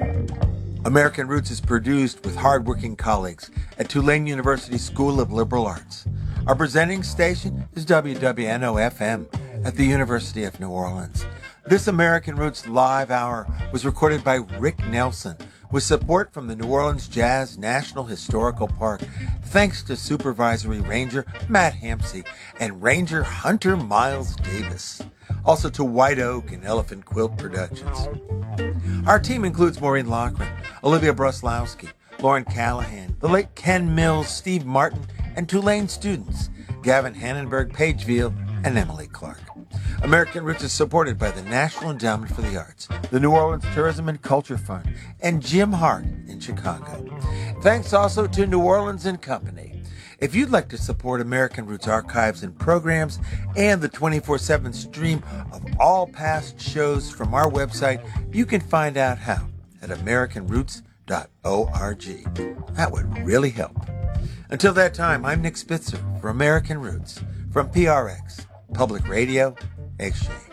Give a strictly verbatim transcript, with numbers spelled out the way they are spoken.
American Roots is produced with hardworking colleagues at Tulane University School of Liberal Arts. Our presenting station is W W N O F M at the University of New Orleans. This American Roots Live Hour was recorded by Rick Nelson with support from the New Orleans Jazz National Historical Park, thanks to Supervisory Ranger Matt Hampsey and Ranger Hunter Miles Davis. Also to White Oak and Elephant Quilt Productions. Our team includes Maureen Loughran, Olivia Bruslowski, Lauren Callahan, the late Ken Mills, Steve Martin, and Tulane students, Gavin Hannenberg, Paige Veal, and Emily Clark. American Roots is supported by the National Endowment for the Arts, the New Orleans Tourism and Culture Fund, and Jim Hart in Chicago. Thanks also to New Orleans and Company. If you'd like to support American Roots archives and programs and the twenty-four seven stream of all past shows from our website, you can find out how at american roots dot org. That would really help. Until that time, I'm Nick Spitzer for American Roots from P R X, Public Radio Exchange.